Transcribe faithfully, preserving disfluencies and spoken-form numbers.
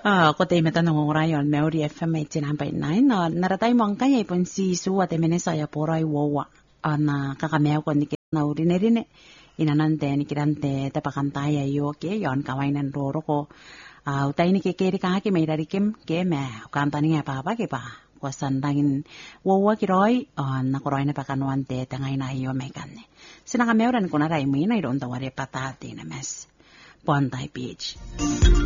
Ah, ko te meta no rayon Maori F M eighty nine point nine na naratay mo ang kanya ipon si suwa te menesa ya porai wowa ana kakameo ko ni na urine rine inanante ni kirante te pakantaya yo ke yon kawainan roro ko ah utai ni ke keri ka ke mai dari kem ke me kantani ya papa ke pa kwasan dangin wowa kiroi na koroi na pakanuan te tangai na yo me kanne sina kameo ran ko na rai mi na iron taware patati na mes Bondi Beach.